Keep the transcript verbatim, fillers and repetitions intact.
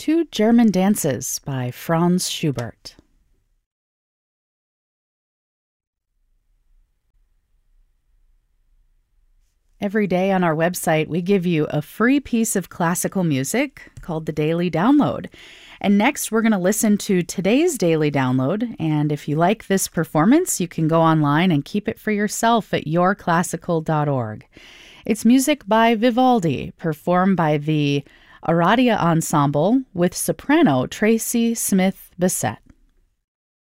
Two German Dances by Franz Schubert. Every day on our website, we give you a free piece of classical music called the Daily Download. And next, we're going to listen to today's Daily Download. And if you like this performance, you can go online and keep it for yourself at your classical dot org. It's music by Vivaldi, performed by the Aradia Ensemble with soprano Tracy Smith Bissett.